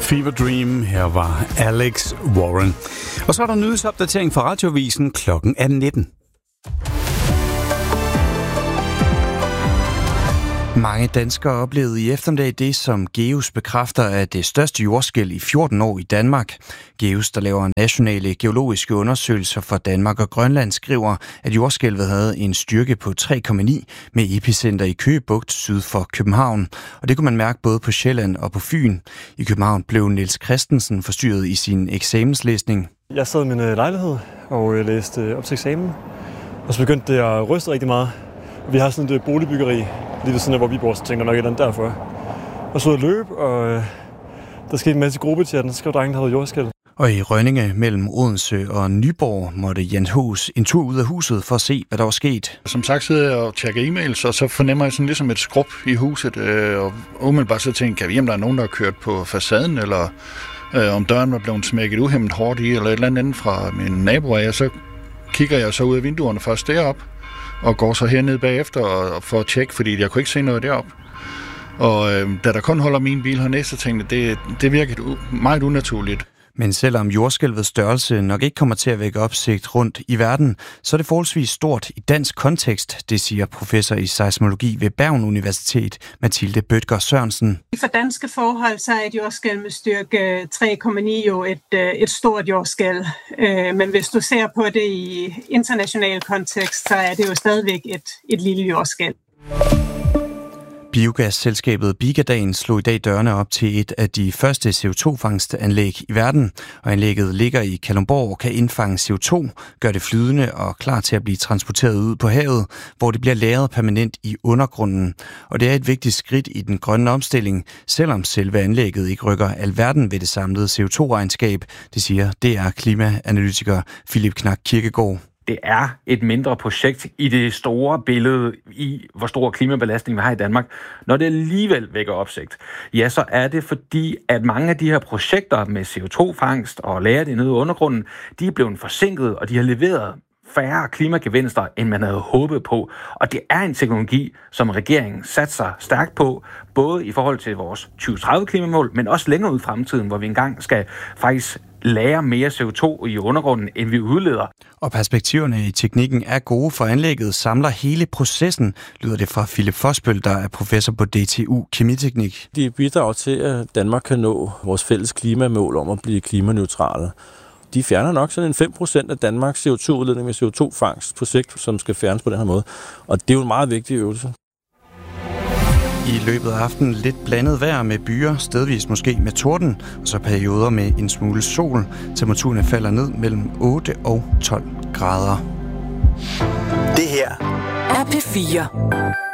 Fever Dream. Her var Alex Warren. Og så er der nyhedsopdatering fra Radioavisen. Klokken er 19. Mange danskere oplevede i eftermiddag det, som GEUS bekræfter er det største jordskælv i 14 år i Danmark. GEUS, der laver nationale geologiske undersøgelser for Danmark og Grønland, skriver, at jordskælvet havde en styrke på 3,9 med epicenter i Køge Bugt syd for København. Og det kunne man mærke både på Sjælland og på Fyn. I København blev Niels Christensen forstyrret i sin eksamenslæsning. Jeg sad i min lejlighed og læste op til eksamen, og så begyndte det at ryste rigtig meget. Vi har sådan et boligbyggeri lige ved siden af, hvor vi bor, så tænker nok et eller andet derfor. Og så ud at løbe, og der skete en masse gruppechatten, så skrev drengen, der havde jordskælv. Og i Rønninge mellem Odense og Nyborg måtte Jens Hus en tur ud af huset for at se, hvad der var sket. Som sagt sidder jeg og tjekker e-mails, og så fornemmer jeg sådan ligesom et skrub i huset. Og umiddelbart så tænker jeg, om der er nogen, der har kørt på facaden, eller om døren var blevet smækket uhæmmet hårdt i, eller et eller andet fra min nabo af. Og så kigger jeg så ud af vinduerne først derop, og går så hernede bagefter og får at tjekke, fordi jeg kunne ikke se noget deroppe. Og da der kun holder min bil hernede, så tænkte jeg, det virker meget unaturligt. Men selvom jordskælvets størrelse nok ikke kommer til at vække opsigt rundt i verden, så er det forholdsvis stort i dansk kontekst, det siger professor i seismologi ved Bergen Universitet, Mathilde Bødker Sørensen. For danske forhold så er et jordskælv med styrke 3,9 jo et stort jordskælv. Men hvis du ser på det i international kontekst, så er det jo stadigvæk et lille jordskælv. Biogasselskabet Bigadaen slog i dag dørene op til et af de første CO2-fangstanlæg i verden, og anlægget ligger i Kalundborg og kan indfange CO2, gør det flydende og klar til at blive transporteret ud på havet, hvor det bliver lagret permanent i undergrunden. Og det er et vigtigt skridt i den grønne omstilling, selvom selve anlægget ikke rykker alverden ved det samlede CO2-regnskab, det siger DR klimaanalytiker Philip Knak Kirkegaard. Det er et mindre projekt i det store billede i, hvor stor klimabelastning vi har i Danmark. Når det alligevel vækker opsigt, ja, så er det fordi, at mange af de her projekter med CO2-fangst og lagring nede i undergrunden, de er blevet forsinket, og de har leveret færre klimagevinster, end man havde håbet på. Og det er en teknologi, som regeringen satser stærkt på, både i forhold til vores 2030-klimamål, men også længere ud i fremtiden, hvor vi engang skal faktisk lagre mere CO2 i undergrunden, end vi udleder. Og perspektiverne i teknikken er gode, for anlægget samler hele processen, lyder det fra Philip Fosbøl, der er professor på DTU Kemiteknik. De bidrager til, at Danmark kan nå vores fælles klimamål om at blive klimaneutrale. De fjerner nok sådan en 5% af Danmarks CO2-udledning med CO2-fangst på sigt, som skal fjernes på den her måde. Og det er jo en meget vigtig øvelse. I løbet af aftenen lidt blandet vejr med byer, stedvis måske med torden, og så perioder med en smule sol. Temperaturen falder ned mellem 8 og 12 grader. Det her er P4.